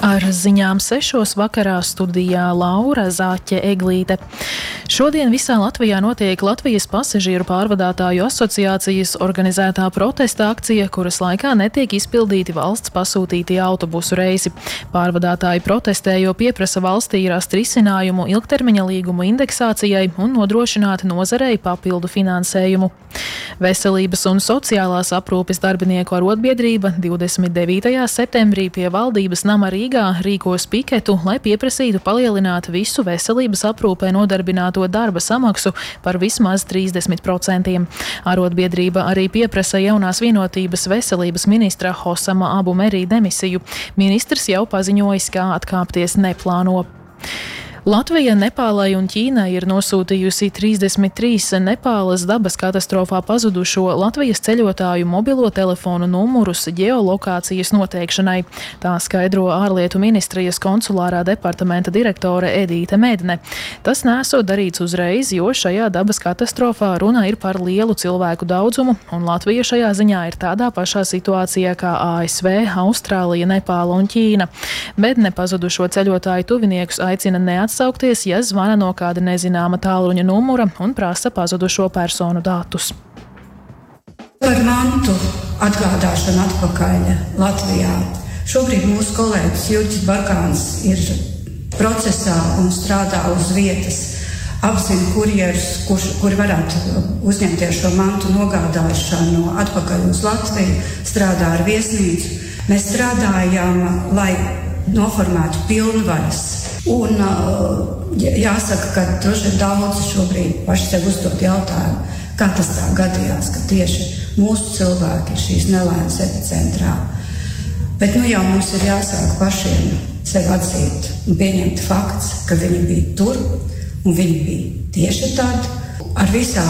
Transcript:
Ar ziņām 6 vakarā studijā Laura Zāķe-Eglīte. Šodien visā Latvijā notiek Latvijas pasažieru pārvadātāju asociācijas organizētā protesta akcija, kuras laikā netiek izpildīti valsts pasūtītie autobusu reisi. Pārvadātāji protestē, jo pieprasa valstī rast risinājumu ilgtermiņa līgumu indeksācijai un nodrošināt nozarei papildu finansējumu. Veselības un sociālās aprūpes darbinieku arotbiedrība 29. septembrī pie valdības nama Rīgā rīkos piketu, lai pieprasītu palielināt visu veselības aprūpē nodarbināto darba samaksu par vismaz 30%. Arotbiedrība arī pieprasa jaunās vienotības veselības ministra Hosama Abu Merī demisiju. Ministrs jau paziņojis, ka atkāpties neplāno. Latvija, Nepālai un Ķīnai ir nosūtījusi 33 Nepāles dabas katastrofā pazudušo Latvijas ceļotāju mobilo telefonu numurus ģeolokācijas noteikšanai. Tā skaidro ārlietu ministrijas konsulārā departamenta direktore Edīte Medne. Tas nesot darīts uzreiz, jo šajā dabas katastrofā runa ir par lielu cilvēku daudzumu, un Latvija šajā ziņā ir tādā pašā situācijā kā ASV, Austrālija, Nepāla un Ķīna. Medne pazudušo ceļotāju tuviniekus aicina neatsaukties, ja zvana no kāda nezināma tālruņa numura un prasa pazudušo personu datus. Par mantu atgādāšanu atpakaļ Latvijā. Šobrīd mūsu kolēģis Jurģis Barkāns ir procesā un strādā uz vietas, apzina kurjerus, kuri varētu uzņemties šo mantu nogādāšanu atpakaļ uz Latviju, strādā ar viesnīcu. Mēs strādājam, lai noformētu pilnvaras. Un jāsaka, ka droši daudzi šobrīd paši sev uzdod jautājumu, kā tas tā gadījās, ka tieši mūsu cilvēki ir šīs nelaimes epicentrā. Bet jau mums ir jāsāk pašiem sev atzīt un pieņemt fakts, ka viņi bija tur un viņi bija tieši tad ar visām